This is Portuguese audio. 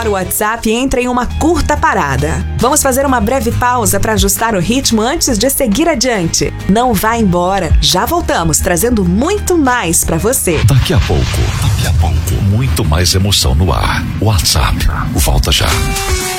Agora o WhatsApp entra em uma curta parada. Vamos fazer uma breve pausa para ajustar o ritmo antes de seguir adiante. Não vá embora, já voltamos trazendo muito mais para você. Daqui a pouco, muito mais emoção no ar. WhatsApp, volta já.